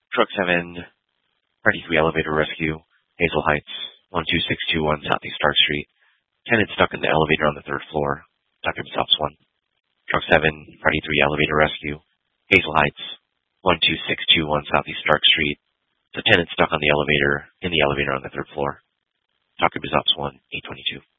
Truck 7, Party 3 elevator rescue, Hazel Heights, 12621 Southeast Stark Street. Tenant stuck in the elevator on the 3rd floor. Documents Ops 1. Truck 7, Party 3 elevator rescue, Hazel Heights, 12621 Southeast Stark Street. The tenant stuck on the elevator, in the elevator on the 3rd floor. Documents Ops 1, 822.